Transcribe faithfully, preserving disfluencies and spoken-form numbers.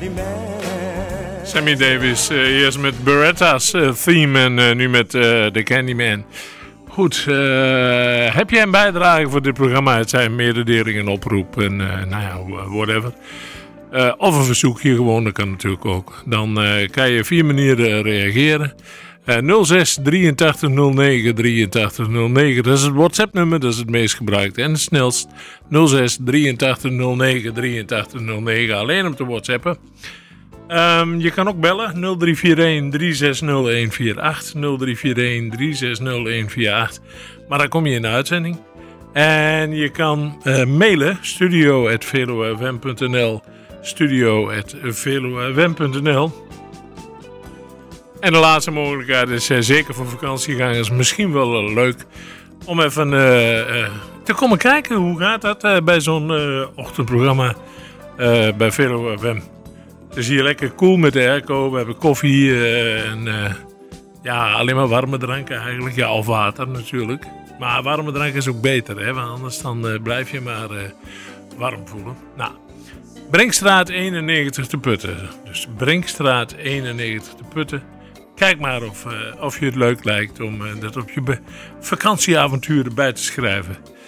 Sammy Davis, uh, eerst met Beretta's uh, theme en uh, nu met uh, The Candyman. Goed, uh, heb jij een bijdrage voor dit programma? Het zijn mededelingen, oproep en uh, nou ja, whatever. Uh, of een verzoekje gewoon, dat kan natuurlijk ook. Dan uh, kan je vier manieren reageren. Uh, nul zes drieëntachtig nul negen drieëntachtig nul negen, dat is het WhatsApp-nummer, dat is het meest gebruikt. En het snelst nul zes drieëntachtig nul negen drieëntachtig nul negen, alleen op de WhatsAppen. Um, je kan ook bellen, nul drie vier een drie zes nul een vier acht, nul drie vier een drie zes nul een vier acht. Maar dan kom je in de uitzending. En je kan uh, mailen, studio at veluwefm punt n l, studio at veluwefm punt n l. En de laatste mogelijkheid is uh, zeker voor vakantiegangers misschien wel uh, leuk om even uh, uh, te komen kijken. Hoe gaat dat uh, bij zo'n uh, ochtendprogramma uh, bij Veluwe F M. Het is hier lekker cool met de airco. We hebben koffie uh, en uh, ja, alleen maar warme dranken eigenlijk. Ja, of water natuurlijk. Maar warme drank is ook beter, hè? Want anders dan uh, blijf je maar uh, warm voelen. Nou, Brinkstraat eenennegentig te Putten. Dus Brinkstraat eenennegentig te Putten. Kijk maar of, uh, of je het leuk lijkt om uh, dat op je be- vakantieavonturen bij te schrijven.